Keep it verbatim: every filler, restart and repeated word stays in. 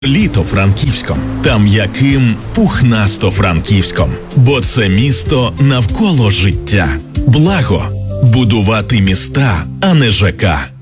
Літо Франківськом. Там яким пухнасто Франківськом. Бо це місто навколо життя. Благо. Будувати міста, а не ЖК.